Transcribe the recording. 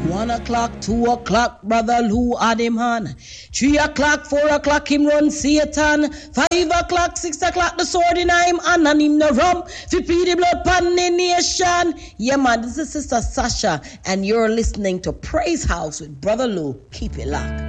1 o'clock, 2 o'clock, brother Lou had him on. 3 o'clock, 4 o'clock, him run Satan. 5 o'clock, 6 o'clock, the sword in him and him no rum. Fi pee the blood pan the nation. Yeah, man, this is Sister Sasha, and you're listening to Praise House with Brother Lou. Keep it locked.